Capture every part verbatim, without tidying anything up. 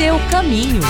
seu caminho.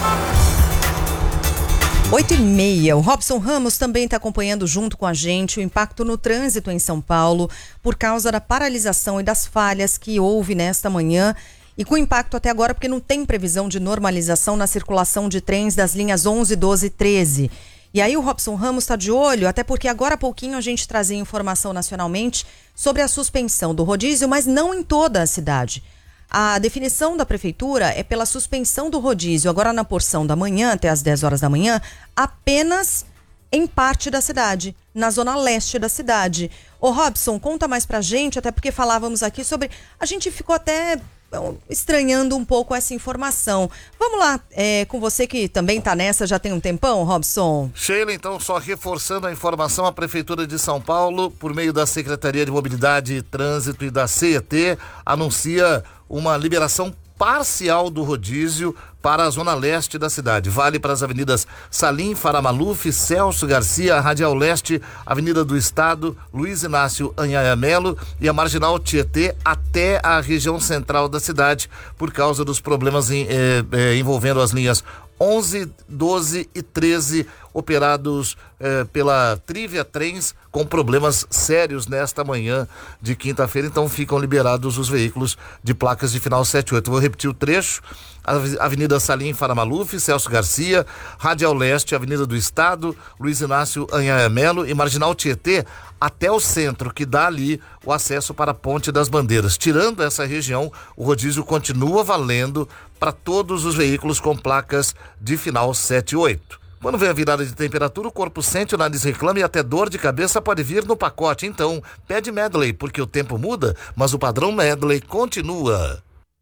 Oito e meia, o Robson Ramos também está acompanhando junto com a gente o impacto no trânsito em São Paulo por causa da paralisação e das falhas que houve nesta manhã e com impacto até agora porque não tem previsão de normalização na circulação de trens das linhas onze, doze e treze. E aí o Robson Ramos está de olho, até porque agora há pouquinho a gente trazia informação nacionalmente sobre a suspensão do rodízio, mas não em toda a cidade. A definição da prefeitura é pela suspensão do rodízio, agora na porção da manhã, até às dez horas da manhã, apenas em parte da cidade, na zona leste da cidade. Ô Robson, conta mais pra gente, até porque falávamos aqui sobre... A gente ficou até estranhando um pouco essa informação. Vamos lá, é, com você que também tá nessa já tem um tempão, Robson. Sheila, então, só reforçando a informação, a Prefeitura de São Paulo, por meio da Secretaria de Mobilidade e Trânsito e da C E T, anuncia uma liberação parcial do rodízio para a zona leste da cidade. Vale para as avenidas Salim, Faramaluf, Celso Garcia, Radial Leste, Avenida do Estado, Luiz Inácio Anhaia Melo e a Marginal Tietê até a região central da cidade, por causa dos problemas em, eh, eh, envolvendo as linhas onze, doze e treze, operados eh, pela Trivia Trens, com problemas sérios nesta manhã de quinta-feira. Então ficam liberados os veículos de placas de final sete oito. Vou repetir o trecho: Avenida Salim, Faramaluf, Celso Garcia, Radial Leste, Avenida do Estado, Luiz Inácio Anhaia Melo e Marginal Tietê até o centro, que dá ali o acesso para a Ponte das Bandeiras. Tirando essa região, o rodízio continua valendo para todos os veículos com placas de final sete oito. Quando vem a virada de temperatura, o corpo sente, o nariz reclama e até dor de cabeça pode vir no pacote. Então, pede Medley, porque o tempo muda, mas o padrão Medley continua.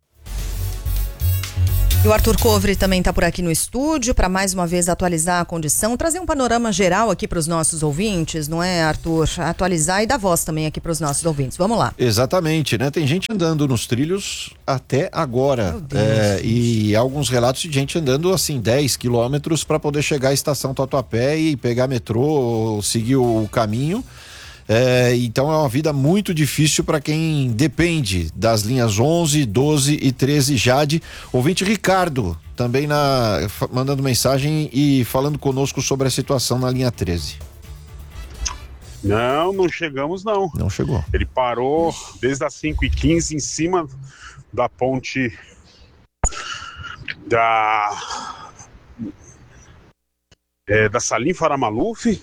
E o Arthur Covre também está por aqui no estúdio para mais uma vez atualizar a condição, trazer um panorama geral aqui para os nossos ouvintes, não é, Arthur? Atualizar e dar voz também aqui para os nossos ouvintes. Vamos lá. Exatamente, né? Tem gente andando nos trilhos até agora. Meu Deus, é, e alguns relatos de gente andando assim dez quilômetros para poder chegar à estação Tatuapé e pegar metrô ou seguir o caminho. É, então é uma vida muito difícil para quem depende das linhas onze, doze e treze. Jade, ouvinte Ricardo também na, mandando mensagem e falando conosco sobre a situação na linha treze. Não, não chegamos não. Não chegou. Ele parou desde as cinco e quinze em cima da ponte da é, da Salim Faramaluf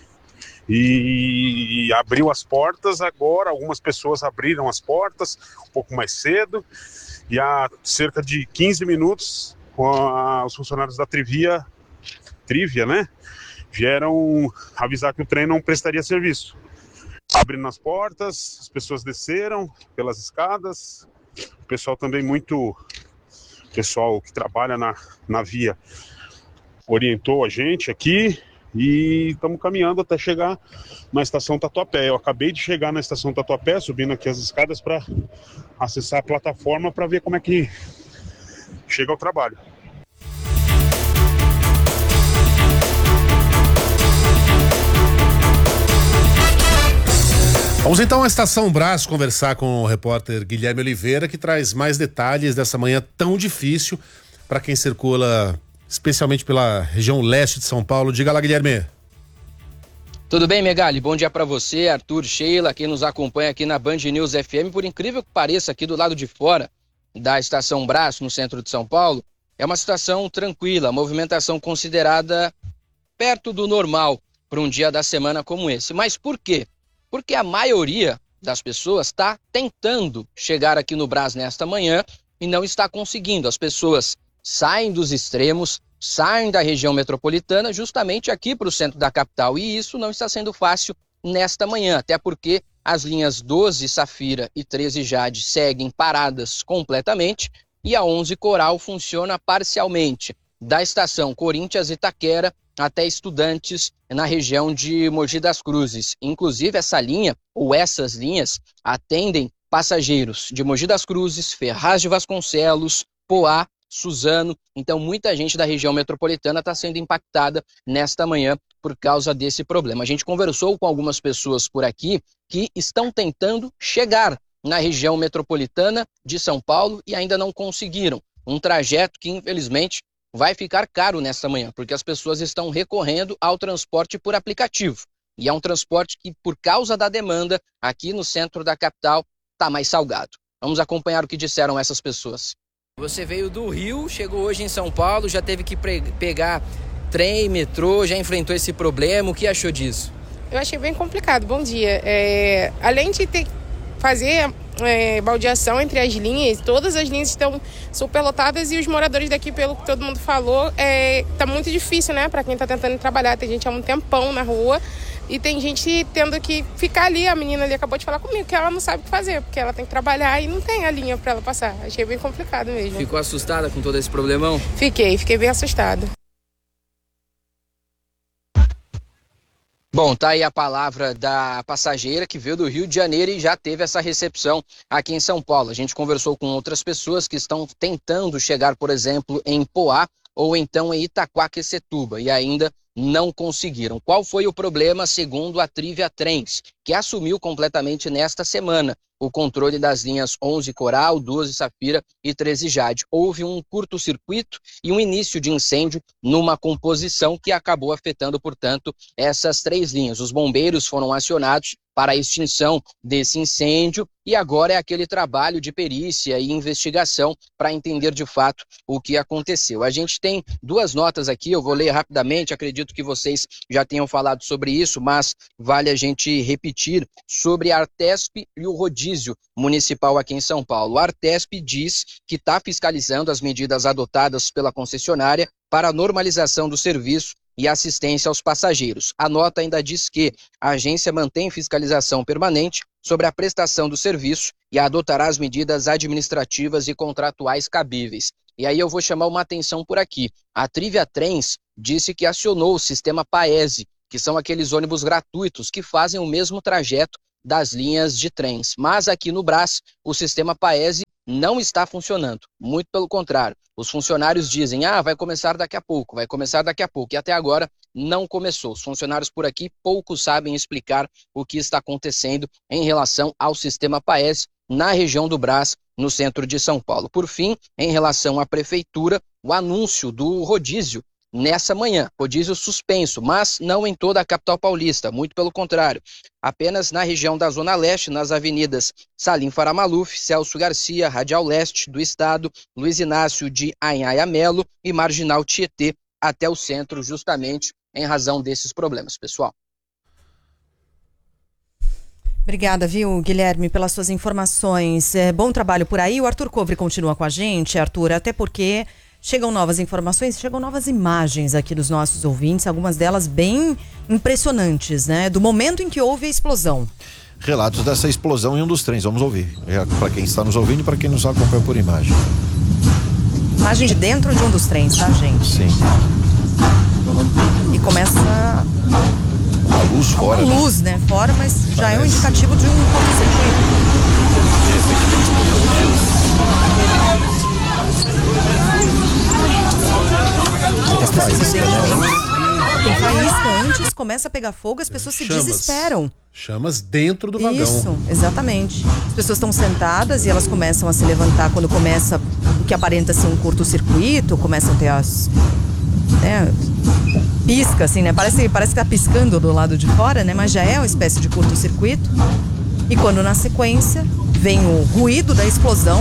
e abriu as portas agora. Algumas pessoas abriram as portas um pouco mais cedo e há cerca de quinze minutos com a, os funcionários da Trivia, Trivia, né, vieram avisar que o trem não prestaria serviço. Abrindo as portas, as pessoas desceram pelas escadas, o pessoal também muito, o pessoal que trabalha na, na via orientou a gente aqui. E estamos caminhando até chegar na estação Tatuapé. Eu acabei de chegar na estação Tatuapé, subindo aqui as escadas para acessar a plataforma para ver como é que chega ao trabalho. Vamos então à Estação Brás conversar com o repórter Guilherme Oliveira, que traz mais detalhes dessa manhã tão difícil para quem circula especialmente pela região leste de São Paulo. Diga lá, Guilherme. Tudo bem, Megali? Bom dia para você, Arthur, Sheila, quem nos acompanha aqui na Band News F M. Por incrível que pareça, aqui do lado de fora da Estação Brás, no centro de São Paulo, é uma situação tranquila, movimentação considerada perto do normal para um dia da semana como esse. Mas por quê? Porque a maioria das pessoas está tentando chegar aqui no Brás nesta manhã e não está conseguindo. As pessoas saem dos extremos, saem da região metropolitana justamente aqui para o centro da capital, e isso não está sendo fácil nesta manhã, até porque as linhas doze Safira e treze Jade seguem paradas completamente e a onze Coral funciona parcialmente, da estação Corinthians Itaquera até Estudantes na região de Mogi das Cruzes. Inclusive essa linha, ou essas linhas, atendem passageiros de Mogi das Cruzes, Ferraz de Vasconcelos, Poá, Suzano. Então muita gente da região metropolitana está sendo impactada nesta manhã por causa desse problema. A gente conversou com algumas pessoas por aqui que estão tentando chegar na região metropolitana de São Paulo e ainda não conseguiram. Um trajeto que, infelizmente, vai ficar caro nesta manhã, porque as pessoas estão recorrendo ao transporte por aplicativo. E é um transporte que, por causa da demanda, aqui no centro da capital, está mais salgado. Vamos acompanhar o que disseram essas pessoas. Você veio do Rio, chegou hoje em São Paulo, já teve que pegar trem, metrô, já enfrentou esse problema. O que achou disso? Eu achei bem complicado. Bom dia. É, além de ter que fazer é, baldeação entre as linhas, todas as linhas estão superlotadas e os moradores daqui, pelo que todo mundo falou, é, tá muito difícil, né, para quem tá tentando trabalhar. Tem gente há um tempão na rua e tem gente tendo que ficar ali. A menina ali acabou de falar comigo que ela não sabe o que fazer, porque ela tem que trabalhar e não tem a linha para ela passar. Achei bem complicado mesmo. Ficou assustada com todo esse problemão? Fiquei, fiquei bem assustada. Bom, tá aí a palavra da passageira que veio do Rio de Janeiro e já teve essa recepção aqui em São Paulo. A gente conversou com outras pessoas que estão tentando chegar, por exemplo, em Poá ou então em Itaquaquecetuba e ainda não conseguiram. Qual foi o problema, segundo a Trivia Trens, que assumiu completamente nesta semana o controle das linhas onze Coral, doze Safira e treze Jade? Houve um curto-circuito e um início de incêndio numa composição que acabou afetando, portanto, essas três linhas. Os bombeiros foram acionados para a extinção desse incêndio e agora é aquele trabalho de perícia e investigação para entender de fato o que aconteceu. A gente tem duas notas aqui, eu vou ler rapidamente, acredito que vocês já tenham falado sobre isso, mas vale a gente repetir sobre a Artesp e o rodízio municipal aqui em São Paulo. A Artesp diz que está fiscalizando as medidas adotadas pela concessionária para a normalização do serviço e assistência aos passageiros. A nota ainda diz que a agência mantém fiscalização permanente sobre a prestação do serviço e adotará as medidas administrativas e contratuais cabíveis. E aí eu vou chamar uma atenção por aqui. A Trivia Trens disse que acionou o sistema Paese, que são aqueles ônibus gratuitos que fazem o mesmo trajeto das linhas de trens. Mas aqui no Brás, o sistema Paese não está funcionando. Muito pelo contrário. Os funcionários dizem, ah, vai começar daqui a pouco, vai começar daqui a pouco. E até agora não começou. Os funcionários por aqui pouco sabem explicar o que está acontecendo em relação ao sistema Paese na região do Brás, no centro de São Paulo. Por fim, em relação à prefeitura, o anúncio do rodízio nessa manhã, rodízio suspenso, mas não em toda a capital paulista, muito pelo contrário. Apenas na região da Zona Leste, nas avenidas Salim Faramaluf, Celso Garcia, Radial Leste do Estado, Luiz Inácio de Anhaia Melo e Marginal Tietê, até o centro, justamente em razão desses problemas, pessoal. Obrigada, viu, Guilherme, pelas suas informações. É, bom trabalho por aí. O Arthur Covre continua com a gente, Arthur, até porque chegam novas informações, chegam novas imagens aqui dos nossos ouvintes, algumas delas bem impressionantes, né? Do momento em que houve a explosão. Relatos dessa explosão em um dos trens, vamos ouvir. É para quem está nos ouvindo e para quem nos acompanha por imagem. Imagem de dentro de um dos trens, tá, gente? Sim. E começa a luz fora. A luz, né? né? Fora, mas já Parece. é um indicativo de um curto-circuito. As pessoas se deixam. Tem faísca antes, começa a pegar fogo, as pessoas se chamas, desesperam. Chamas dentro do vagão. Isso, exatamente. As pessoas estão sentadas e elas começam a se levantar quando começa o que aparenta ser um curto-circuito, começam a ter as... né, pisca, assim, né? Parece, parece que tá piscando do lado de fora, né? Mas já é uma espécie de curto-circuito. E quando na sequência vem o ruído da explosão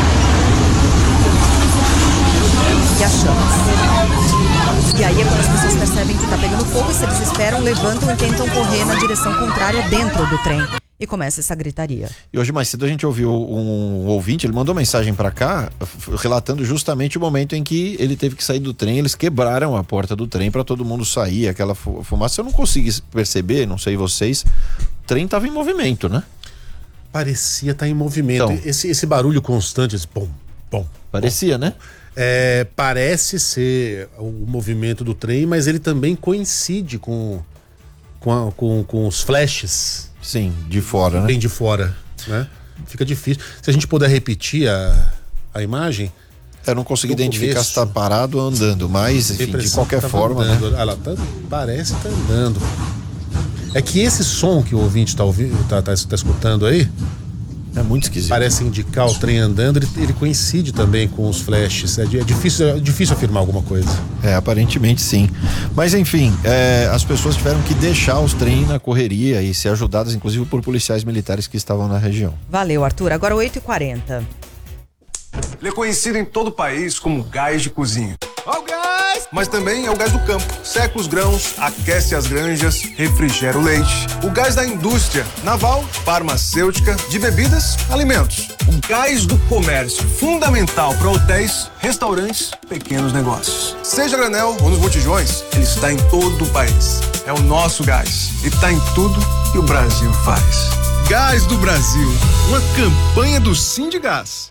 e as chamas. E aí é quando as pessoas percebem que tá pegando fogo e se desesperam, levantam e tentam correr na direção contrária dentro do trem. E começa essa gritaria. E hoje mais cedo a gente ouviu um ouvinte, ele mandou mensagem pra cá, relatando justamente o momento em que ele teve que sair do trem, eles quebraram a porta do trem pra todo mundo sair, aquela fumaça. Eu não consegui perceber, não sei vocês, o trem tava em movimento, né? Parecia estar tá em movimento. Então, esse, esse barulho constante, esse pom, pom. Parecia, pom, né? É, parece ser o movimento do trem, mas ele também coincide com, com, a, com, com os flashes. Sim, de fora, né? Bem de fora, né? Fica difícil. Se a gente puder repetir a, a imagem... Eu não consegui identificar começo, se tá parado ou andando, mas enfim, de qualquer tá forma, andando. né? Ah, lá, tá, parece que tá andando. É que esse som que o ouvinte tá, ouvindo, tá, tá, tá escutando aí, É muito esquisito. Parece indicar o trem andando, ele, ele coincide também com os flashes. É, é, difícil, é difícil afirmar alguma coisa. É, aparentemente sim. Mas enfim, é, as pessoas tiveram que deixar os trens na correria e ser ajudadas, inclusive, por policiais militares que estavam na região. Valeu, Arthur. Agora oito e quarenta. Ele é conhecido em todo o país como gás de cozinha. Ó o gás! Mas também é o gás do campo. Seca os grãos, aquece as granjas, refrigera o leite. O gás da indústria naval, farmacêutica, de bebidas, alimentos. O gás do comércio, fundamental para hotéis, restaurantes, pequenos negócios. Seja granel ou nos botijões, ele está em todo o país. É o nosso gás e está em tudo que o Brasil faz. Gás do Brasil, uma campanha do Sindigás.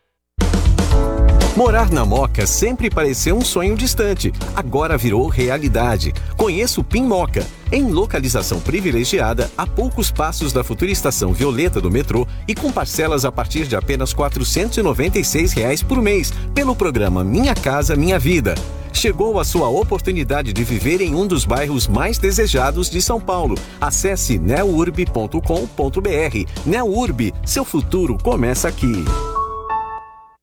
Morar na Moca sempre pareceu um sonho distante, agora virou realidade. Conheça o Pin Moca, em localização privilegiada, a poucos passos da futura estação Violeta do metrô e com parcelas a partir de apenas quatrocentos e noventa e seis reais por mês, pelo programa Minha Casa Minha Vida. Chegou a sua oportunidade de viver em um dos bairros mais desejados de São Paulo. Acesse neourb ponto com ponto br. Neourb, seu futuro começa aqui.